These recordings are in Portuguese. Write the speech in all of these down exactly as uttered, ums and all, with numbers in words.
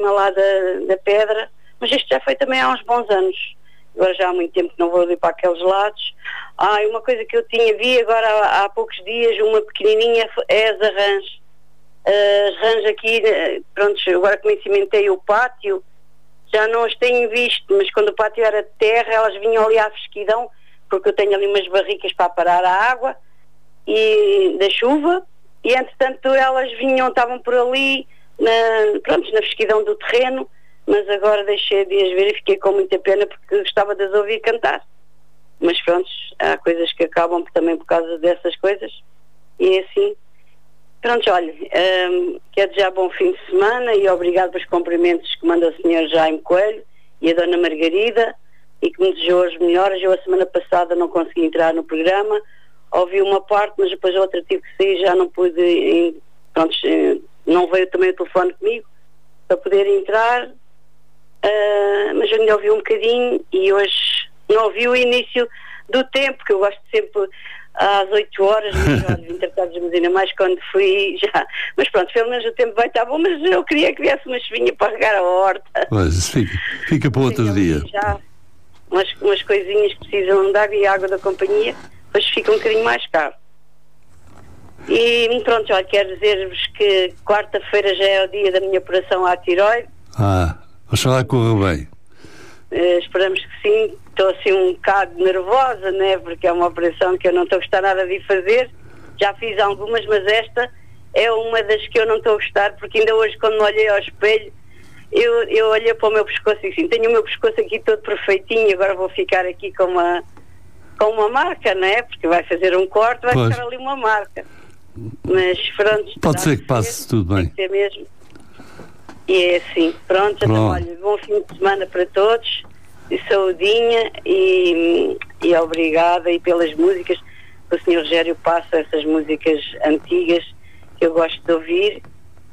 lá da, da Pedra, mas isto já foi também há uns bons anos. Agora já há muito tempo que não vou ali para aqueles lados. Ah, e uma coisa que eu tinha vi agora há, há poucos dias, uma pequenininha, é as arranjas. As arranjas aqui, pronto, agora que me cimentei o pátio, já não as tenho visto, mas quando o pátio era de terra, elas vinham ali à fresquidão, porque eu tenho ali umas barricas para parar a água e da chuva, e entretanto elas vinham, estavam por ali, na, pronto, na fresquidão do terreno, mas agora deixei de as ver e fiquei com muita pena porque gostava de as ouvir cantar. Mas pronto, há coisas que acabam também por causa dessas coisas, e é assim. Pronto, olha, um, quero desejar bom fim de semana e obrigado pelos cumprimentos que manda o senhor Jaime Coelho e a dona Margarida, e que me desejou as melhoras. Eu a semana passada não consegui entrar no programa, ouvi uma parte, mas depois a outra tive que sair, já não pude, pronto, não veio também o telefone comigo para poder entrar, uh, mas ainda ouvi um bocadinho e hoje não ouvi o início do tempo, que eu gosto sempre às oito horas, mas olha, vim tratar de ainda mais quando fui já. Mas pronto, pelo menos o tempo vai estar bom, mas eu queria que viesse uma chuvinha para regar a horta. Mas fica, fica para outro Sim, dia. Já umas, umas coisinhas que precisam de água e água da companhia, depois fica um bocadinho mais caro. E pronto, olha, quero dizer-vos que quarta-feira já é o dia da minha operação à tiroide. Ah, oxalá corra bem. Uh, esperamos que sim. Estou assim um bocado nervosa, né? Porque é uma operação que eu não estou a gostar nada de fazer. Já fiz algumas, mas esta é uma das que eu não estou a gostar, porque ainda hoje, quando me olhei ao espelho, eu, eu olhei para o meu pescoço e assim, tenho o meu pescoço aqui todo perfeitinho, agora vou ficar aqui com uma, com uma marca, né? Porque vai fazer um corte, vai Pois. ficar ali uma marca. Mas pronto. Pode ser que passe tudo bem. Tem que ser mesmo. E é assim, pronto, Pronto. Então, olha, bom fim de semana para todos, e saudinha, e, e obrigada, e pelas músicas que o senhor Rogério passa, essas músicas antigas que eu gosto de ouvir,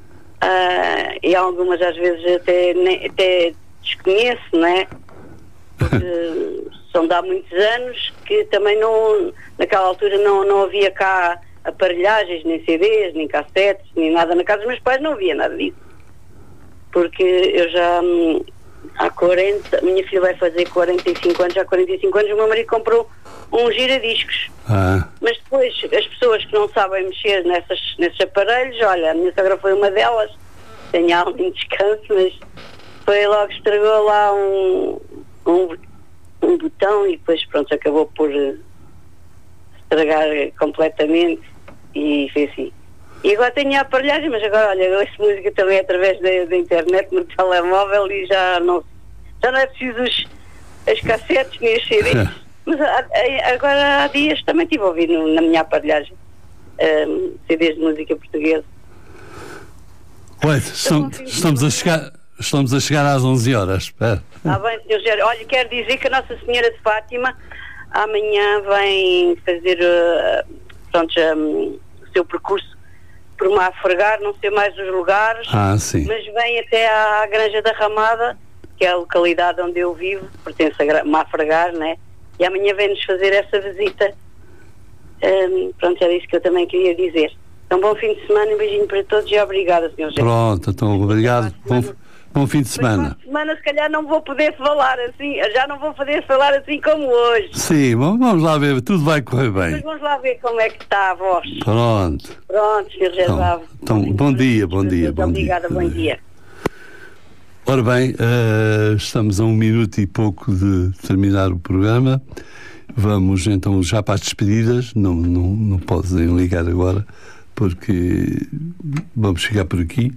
ah, e algumas às vezes até, nem, até desconheço, não é? Porque são de há muitos anos que também não, naquela altura não, não havia cá aparelhagens, nem C Ds, nem cassetes, nem nada na casa dos meus pais, não havia nada disso. Porque eu já hum, há quarenta, minha filha vai fazer quarenta e cinco anos, há quarenta e cinco anos o meu marido comprou um giradiscos. Ah. Mas depois as pessoas que não sabem mexer nessas, nesses aparelhos, olha, a minha sogra foi uma delas, tem alma em descanso, mas foi logo, estragou lá um, um, um botão e depois pronto, acabou por uh, estragar completamente e foi assim. E agora tenho a aparelhagem, mas agora, olha, eu ouço música também através da, da internet, no telemóvel, e já não, já não é preciso os, as cassetes nem os C Ds. Mas há, agora há dias também estive a ouvir no, na minha aparelhagem um, C Ds de música portuguesa. Ué, estamos, estamos, a chegar, estamos a chegar às onze horas. Espera. Ah, bem, senhor Gério. Olha, quero dizer que a Nossa Senhora de Fátima amanhã vem fazer uh, pronto, um, o seu percurso por Mafragar, não sei mais os lugares, Ah, sim. mas vem até à Granja da Ramada, que é a localidade onde eu vivo, pertence a Mafragar, né? E amanhã vem-nos fazer essa visita. Um, pronto, era isso que eu também queria dizer. Então, bom fim de semana, um beijinho para todos e obrigada, senhor José. Pronto, então, obrigado. Bom, bom fim de semana. Mas, semana, se calhar, não vou poder falar assim, já não vou poder falar assim como hoje. Sim, vamos lá ver, tudo vai correr bem. Mas vamos lá ver como é que está a voz. Pronto. Pronto, senhor José. Então, então, bom dia, bom dia, bom obrigada, dia. bom dia. Ora bem, uh, estamos a um minuto e pouco de terminar o programa. Vamos então já para as despedidas. Não, não, não podem ligar agora, porque vamos chegar por aqui.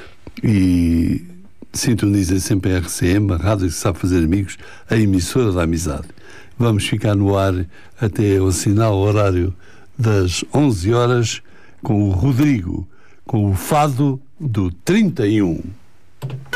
E sintonizem sempre a R C M, a rádio que sabe fazer amigos, a emissora da amizade. Vamos ficar no ar até o sinal horário das onze horas com o Rodrigo, com o Fado do trinta e um.